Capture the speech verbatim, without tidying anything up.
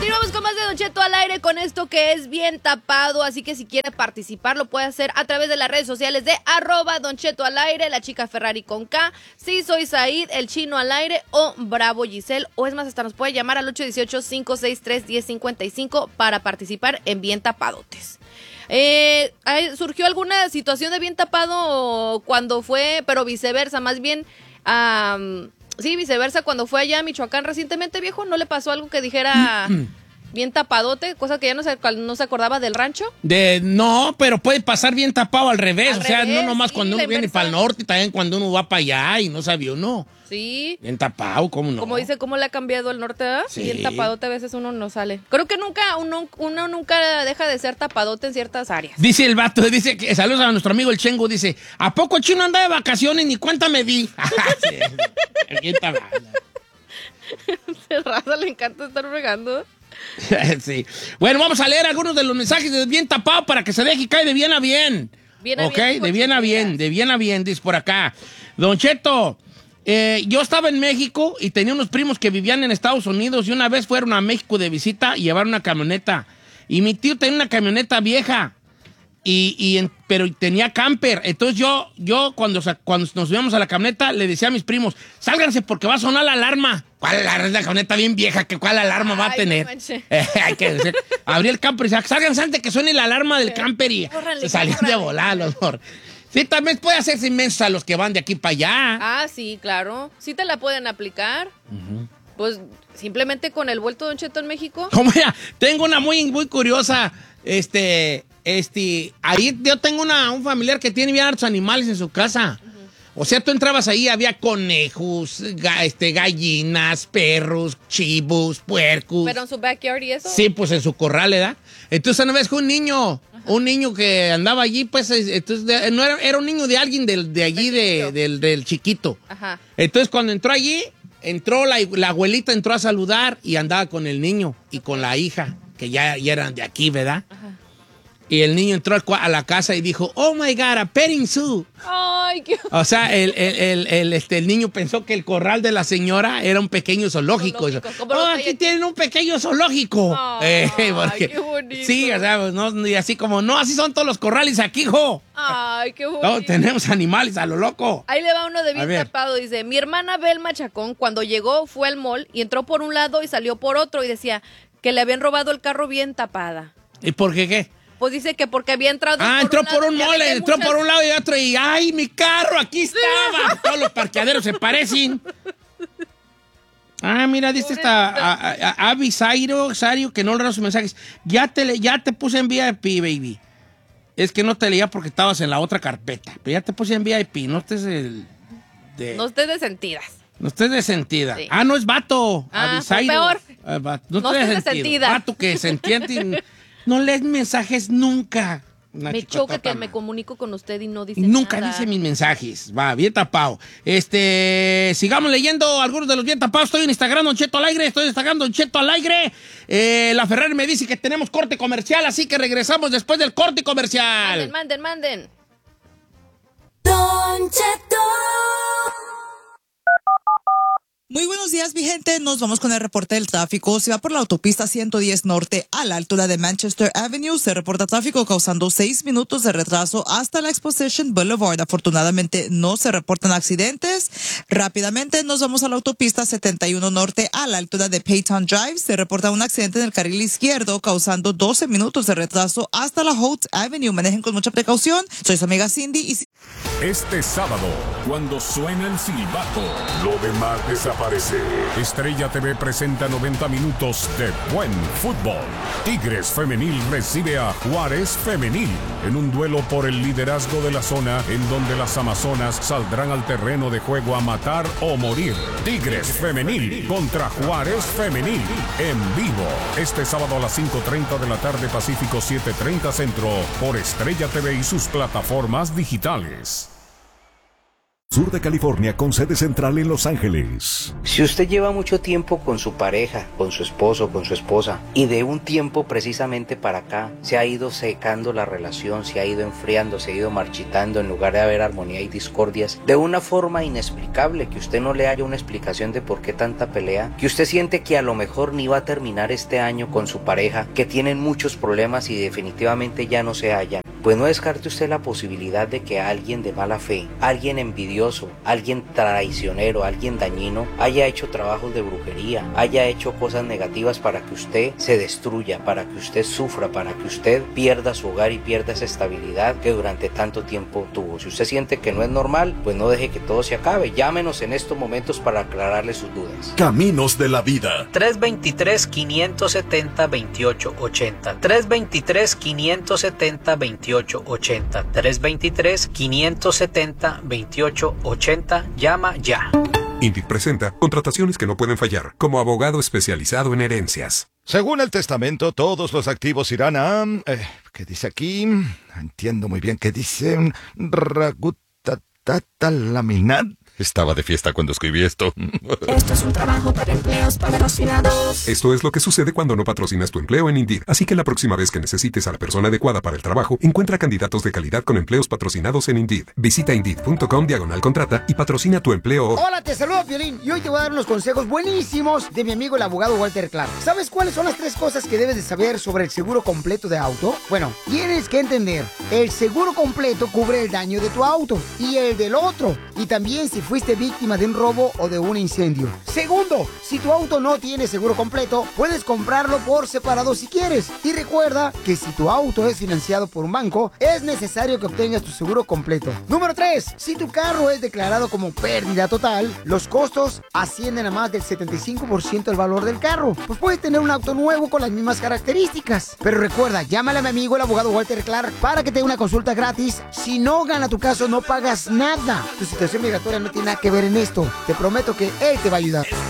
Continuamos con más de Don Cheto al aire con esto que es bien tapado, así que si quiere participar lo puede hacer a través de las redes sociales de arroba Don Cheto al aire, la chica Ferrari con K, si soy Said, el chino al aire o Bravo Giselle, o es más, hasta nos puede llamar al ocho uno ocho, cinco seis tres, uno cero cinco cinco para participar en Bien Tapadotes. Eh, ¿Surgió alguna situación de bien tapado cuando fue, pero viceversa, más bien... Um, Sí, viceversa, cuando fue allá a Michoacán recientemente, viejo, ¿no le pasó algo que dijera bien tapadote? Cosa que ya no se, no se acordaba del rancho. De No, pero puede pasar bien tapado al revés. Al o sea, revés, no nomás sí, cuando uno viene para el norte, también cuando uno va para allá y no sabía uno. Sí. Bien tapado, ¿cómo no? Como dice, ¿cómo le ha cambiado el norte? ¿Verdad? Sí. Bien tapadote, a veces uno no sale. Creo que nunca, uno, uno nunca deja de ser tapadote en ciertas áreas. Dice el vato, dice que saludos a nuestro amigo el Chengo, dice, ¿a poco Chino anda de vacaciones ni cuenta me di? Sí, bien tapado. A raza le encanta estar regando. Sí. Bueno, vamos a leer algunos de los mensajes de bien tapado para que se deje caer de bien a bien. Bien a ok, bien, de bien a bien, de bien a bien, dice por acá. Don Cheto, eh, yo estaba en México y tenía unos primos que vivían en Estados Unidos y una vez fueron a México de visita y llevaron una camioneta. Y mi tío tenía una camioneta vieja, y, y en, pero tenía camper. Entonces yo, yo cuando, cuando nos subíamos a la camioneta, le decía a mis primos, sálganse porque va a sonar la alarma. ¿Cuál alarma? Es la camioneta bien vieja, que ¿cuál alarma va a tener? No eh, hay que decir, abrí el camper y decía, sálganse antes que suene la alarma del camper y córrale, se salían córrale. de volar los dos. Sí, también puede hacerse inmenso a los que van de aquí para allá. Ah, sí, claro. Sí te la pueden aplicar. Uh-huh. Pues simplemente con el vuelto de Don Cheto en México. Como ya, tengo una muy, muy curiosa, este... Este, ahí yo tengo una, un familiar que tiene bien hartos animales en su casa. Uh-huh. O sea, tú entrabas ahí, había conejos, ga, este, gallinas, perros, chivos, puercos. ¿Pero en su backyard y eso? Sí, pues en su corral, ¿verdad? Entonces una vez que un niño, uh-huh. un niño que andaba allí, pues, entonces, de, no era, era un niño de alguien del, de allí, de, del, del chiquito. Ajá. Entonces cuando entró allí, entró la, la abuelita, entró a saludar y andaba con el niño y con la hija, que ya, ya eran de aquí, ¿verdad? Ajá. Y el niño entró a la casa y dijo, oh my God, a petting zoo. Ay, qué... O sea, el, el, el, el, este, el niño pensó que el corral de la señora era un pequeño zoológico. zoológico. Oh, aquí, aquí tienen un pequeño zoológico. Ay, eh, porque, qué bonito. Sí, o sea, no, y así como, no, así son todos los corrales aquí, hijo. Ay, qué bonito. No, tenemos animales a lo loco. Ahí le va uno de bien tapado. Dice, mi hermana Belma Chacón, cuando llegó, fue al mall y entró por un lado y salió por otro y decía que le habían robado el carro bien tapada. ¿Y por qué qué? Pues dice que porque había entrado Ah, por entró un por un lado, mole, entró muchas... por un lado y otro y ¡ay, mi carro! ¡Aquí estaba! Sí. Todos los parqueaderos se parecen. Ah, mira, dice esta Avi Zairo, Sario, que no le da sus mensajes. Ya te, ya te puse en V I P, baby. Es que no te leía porque estabas en la otra carpeta. Pero ya te puse en V I P, no estés el... De... No estés de sentidas. No estés de sentida. Sí. Ah, no es vato. Ah, Avisairo. Peor. Uh, vato. No, no estés de sentida. Vato que se entiende. No lees mensajes nunca. Una me choca que me comunico con usted y no dice Nunca nada. dice mis mensajes. Va, bien tapado. Este, sigamos leyendo algunos de los bien tapados. Estoy en Instagram, Don Cheto al aire. Estoy en Instagram, Don Cheto al aire. Eh, la Ferrari me dice que tenemos corte comercial, así que regresamos después del corte comercial. Manden, manden, manden. Don Cheto. Muy buenos días, mi gente. Nos vamos con el reporte del tráfico. Si va por la autopista ciento diez Norte a la altura de Manchester Avenue, se reporta tráfico causando seis minutos de retraso hasta la Exposition Boulevard. Afortunadamente, no se reportan accidentes. Rápidamente nos vamos a la autopista setenta y uno Norte a la altura de Peyton Drive. Se reporta un accidente en el carril izquierdo causando doce minutos de retraso hasta la Holt Avenue. Manejen con mucha precaución. Soy su amiga Cindy. Y... Este sábado, cuando suena el silbato, lo demás desaparece. Estrella T V presenta noventa minutos de buen fútbol. Tigres Femenil recibe a Juárez Femenil en un duelo por el liderazgo de la zona, en donde las amazonas saldrán al terreno de juego a matar o morir. Tigres Femenil contra Juárez Femenil en vivo este sábado a las cinco treinta de la tarde Pacífico, siete treinta Centro, por Estrella T V y sus plataformas digitales. Sur de California con sede central en Los Ángeles. Si usted lleva mucho tiempo con su pareja, con su esposo, con su esposa, y de un tiempo precisamente para acá se ha ido secando la relación, se ha ido enfriando, se ha ido marchitando, en lugar de haber armonía y discordias, de una forma inexplicable, que usted no le haya una explicación de por qué tanta pelea, que usted siente que a lo mejor ni va a terminar este año con su pareja, que tienen muchos problemas y definitivamente ya no se hallan, pues no descarte usted la posibilidad de que alguien de mala fe, alguien envidioso, alguien traicionero, alguien dañino, haya hecho trabajos de brujería, haya hecho cosas negativas para que usted se destruya, para que usted sufra, para que usted pierda su hogar y pierda esa estabilidad que durante tanto tiempo tuvo. Si usted siente que no es normal, pues no deje que todo se acabe. Llámenos en estos momentos para aclararle sus dudas. Caminos de la Vida. tres dos tres, cinco siete cero, dos ocho ocho cero. tres dos tres, cinco siete cero, dos ocho ocho cero. tres dos tres, cinco siete cero, dos ocho ocho cero. Llama ya. Indeed presenta contrataciones que no pueden fallar, como abogado especializado en herencias. Según el testamento, todos los activos irán a... Eh, ¿Qué dice aquí? Entiendo muy bien qué dice. Ragutatata laminat. Estaba de fiesta cuando escribí esto. Esto es un trabajo para empleos patrocinados. Esto es lo que sucede cuando no patrocinas tu empleo en Indeed. Así que la próxima vez que necesites a la persona adecuada para el trabajo, encuentra candidatos de calidad con empleos patrocinados en Indeed. Visita Indeed.com diagonal contrata y patrocina tu empleo. Hola, te saludo, Piolín. Y hoy te voy a dar unos consejos buenísimos de mi amigo el abogado Walter Clark. ¿Sabes cuáles son las tres cosas que debes de saber sobre el seguro completo de auto? Bueno, tienes que entender, el seguro completo cubre el daño de tu auto y el del otro. Y también si fuiste víctima de un robo o de un incendio. Segundo, si tu auto no tiene seguro completo, puedes comprarlo por separado si quieres. Y recuerda que si tu auto es financiado por un banco, es necesario que obtengas tu seguro completo. Número tres, si tu carro es declarado como pérdida total, los costos ascienden a más del setenta y cinco por ciento del valor del carro. Pues puedes tener un auto nuevo con las mismas características. Pero recuerda, llámale a mi amigo el abogado Walter Clark para que te dé una consulta gratis. Si no gana tu caso, no pagas nada. Tu situación migratoria no tiene nada que ver en esto. Te prometo que él te va a ayudar.